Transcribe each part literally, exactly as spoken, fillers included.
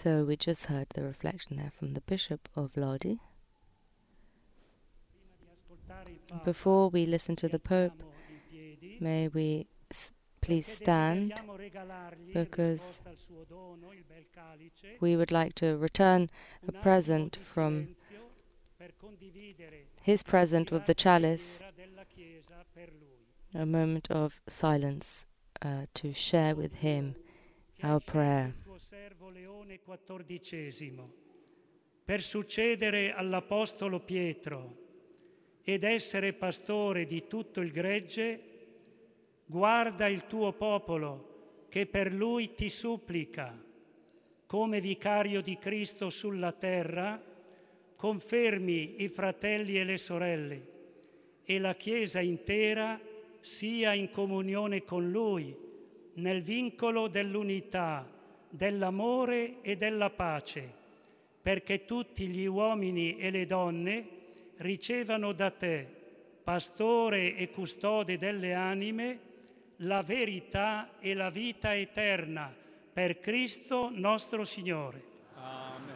So we just heard the reflection there from the Bishop of Lodi. Before we listen to the Pope, may we s- please stand, because we would like to return a present from his present with the chalice, a moment of silence uh, to share with him our prayer. Per succedere all'Apostolo Pietro ed essere pastore di tutto il gregge, guarda il tuo popolo che per lui ti supplica. Come vicario di Cristo sulla terra, confermi i fratelli e le sorelle e la Chiesa intera sia in comunione con lui nel vincolo dell'unità, dell'amore e della pace, perché tutti gli uomini e le donne ricevano da te, pastore e custode delle anime, la verità e la vita eterna per Cristo nostro Signore. Amen.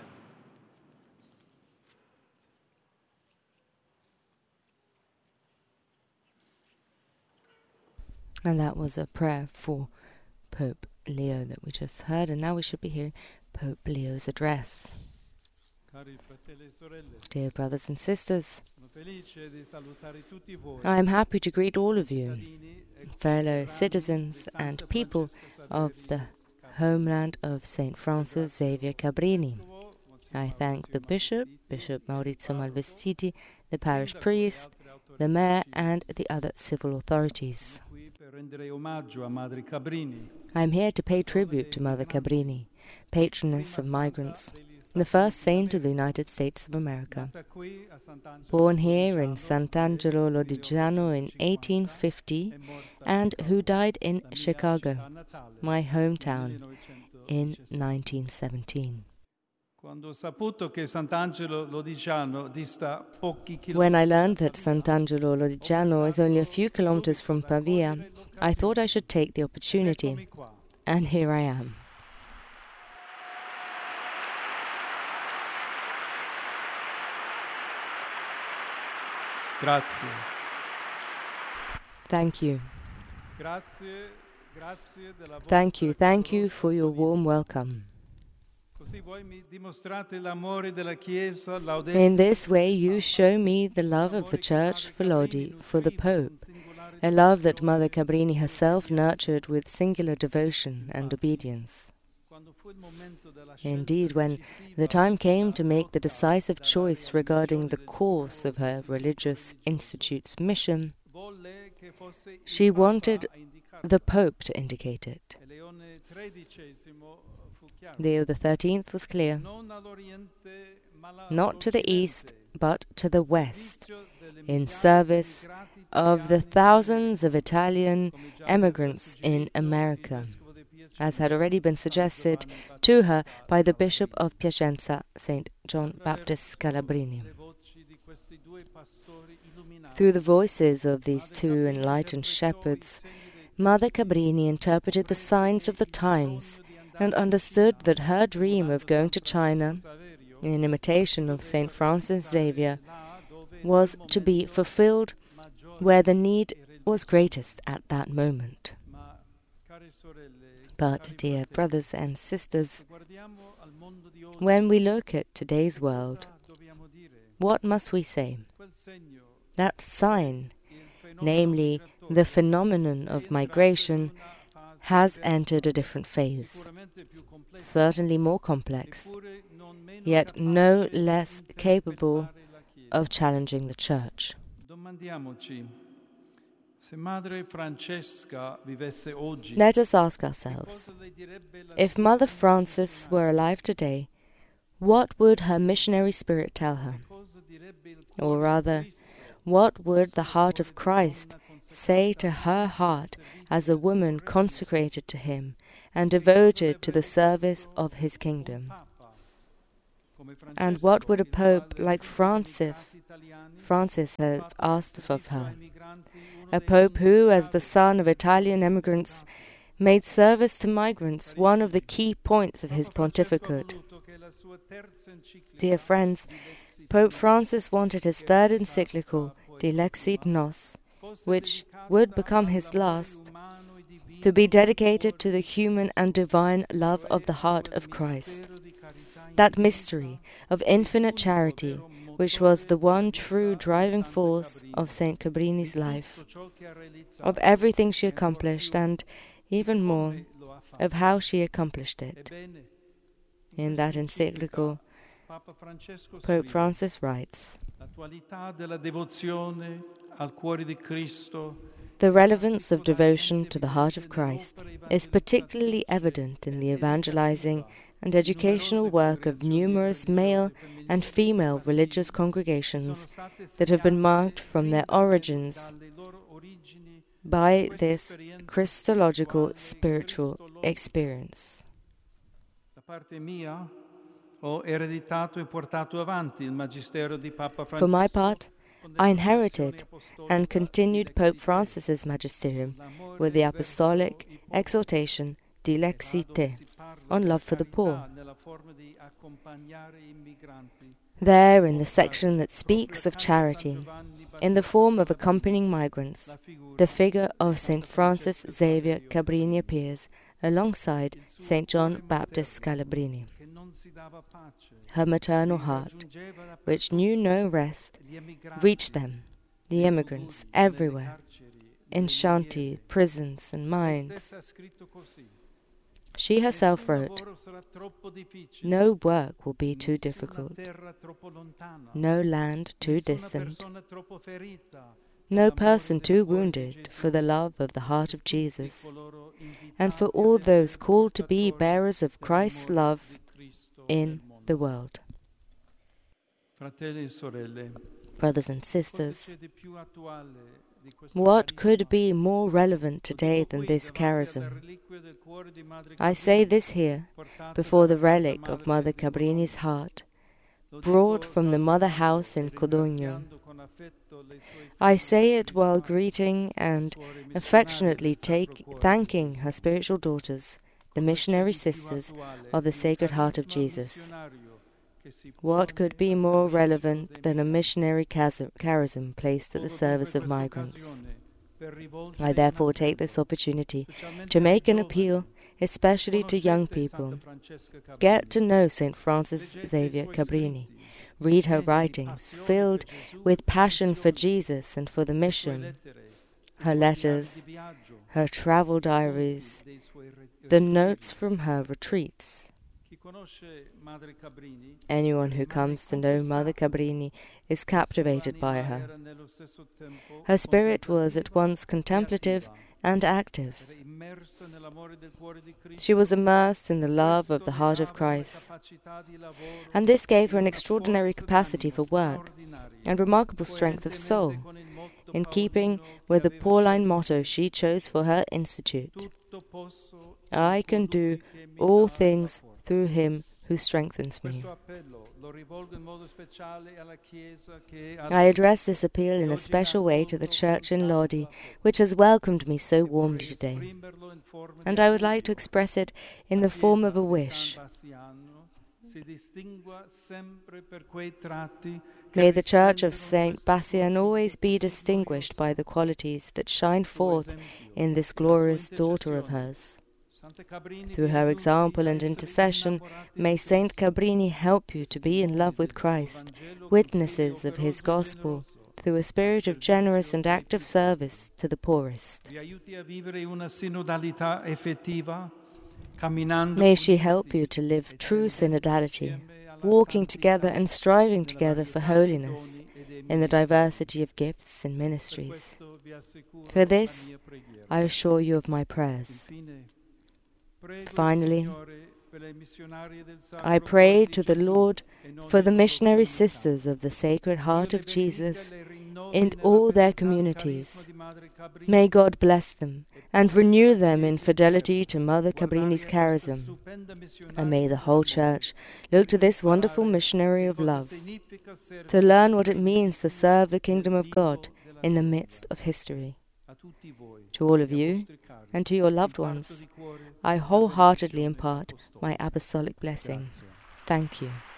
And that was a prayer for Pope Leo that we just heard, and now we should be hearing Pope Leo's address. Cari fratelli e sorelle, Dear brothers and sisters, sono felice di salutare tutti voi, I am happy to greet all of you, cittadini e fellow contemporanei citizens di and Santa people Francesca of Saverio the Cabrini. homeland of Saint Francis Xavier Cabrini. I thank the Bishop, Bishop Maurizio Malvestiti, the parish priest, the mayor, and the other civil authorities. Qui per rendere omaggio a Madre Cabrini, I am here to pay tribute to Mother Cabrini, patroness of migrants, the first saint of the United States of America. nata qui a Sant'Angelo Born here in Lodigiano Sant'Angelo Lodigiano in eighteen fifty, e morta a and Chicago, who died in la mia Chicago, città natale, my nel hometown, in millenovecentodiciassette. nineteen seventeen. Quando ho saputo che Sant'Angelo Lodigiano dista pochi When I chilometri learned da that Pavia, Sant'Angelo Lodigiano is only a few kilometers from Pavia, I thought I should take the opportunity, eccomi qua. and here I am. Grazie. Thank you. Grazie, grazie della Thank vostra you, thank you calorosa for your warm accoglienza. welcome. Così voi mi dimostrate l'amore della Chiesa, In l'audenza this way you show me the love of the Church for Lodi, for the Pope, a love that Mother Cabrini herself nurtured with singular devotion and obedience. Indeed, when the time came to make the decisive choice regarding the course of her religious institute's mission, she wanted the Pope to indicate it. Leo the Thirteenth was clear: not to the east, but to the west, in service of the thousands of Italian emigrants in America, as had already been suggested to her by the Bishop of Piacenza, Saint John Baptist Scalabrini. Through the voices of these two enlightened shepherds, Mother Cabrini interpreted the signs of the times and understood that her dream of going to China, in imitation of Saint Francis Xavier, was to be fulfilled where the need was greatest at that moment. But, dear brothers and sisters, when we look at today's world, what must we say? That sign, namely the phenomenon of migration, has entered a different phase, certainly more complex, yet no less capable of challenging the Church. Let us ask ourselves, if Mother Frances were alive today, what would her missionary spirit tell her? Or rather, what would the heart of Christ say to her heart as a woman consecrated to him and devoted to the service of his kingdom? And what would a pope like Francis, Francis have asked of her? A pope who, as the son of Italian emigrants, made service to migrants one of the key points of his pontificate, Dear friends, Pope Francis wanted his third encyclical, Dilexit Nos, which would become his last, to be dedicated to the human and divine love of the heart of Christ. That mystery of infinite charity, which was the one true driving force of Saint Cabrini's life, of everything she accomplished, and even more, of how she accomplished it. In that encyclical, Pope Francis writes, the relevance of devotion to the heart of Christ is particularly evident in the evangelizing and educational work of numerous male and female religious congregations that have been marked from their origins by this Christological spiritual experience. For my part, I inherited and continued Pope Francis's magisterium with the apostolic exhortation Dilexit Te, on love for the poor. There, in the section that speaks of charity, in the form of accompanying migrants, the figure of Saint Francis Xavier Cabrini appears alongside Saint John Baptist Scalabrini. Her maternal heart, which knew no rest, reached them, the immigrants, everywhere, in shanty, prisons, and mines. She herself wrote, no work will be too difficult, no land too distant, no person too wounded for the love of the heart of Jesus, and for all those called to be bearers of Christ's love in the world. Brothers and sisters, what could be more relevant today than this charism? I say this here, before the relic of Mother Cabrini's heart, brought from the mother house in Codogno. I say it while greeting and affectionately take, thanking her spiritual daughters, the missionary sisters of the Sacred Heart of Jesus. What could be more relevant than a missionary charism placed at the service of migrants? I therefore take this opportunity to make an appeal, especially to young people. Get to know Saint Francis Xavier Cabrini. Read her writings, filled with passion for Jesus and for the mission. Her letters, her travel diaries, the notes from her retreats. Anyone who comes to know Mother Cabrini is captivated by her. Her spirit was at once contemplative and active. She was immersed in the love of the heart of Christ, and this gave her an extraordinary capacity for work and remarkable strength of soul, in keeping with the Pauline motto she chose for her institute: I can do all things through him who strengthens me. I address this appeal in a special way to the Church in Lodi, which has welcomed me so warmly today, and I would like to express it in the form of a wish. May the Church of Saint Bassian always be distinguished by the qualities that shine forth in this glorious daughter of hers. Through her example and intercession, may Saint Cabrini help you to be in love with Christ, witnesses of his gospel, through a spirit of generous and active service to the poorest. May she help you to live true synodality, walking together and striving together for holiness in the diversity of gifts and ministries. For this, I assure you of my prayers. Finally, I pray to the Lord for the missionary sisters of the Sacred Heart of Jesus in all their communities. May God bless them and renew them in fidelity to Mother Cabrini's charism, and may the whole Church look to this wonderful missionary of love to learn what it means to serve the kingdom of God in the midst of history. To all of you and to your loved ones, I wholeheartedly impart my apostolic blessing. Thank you.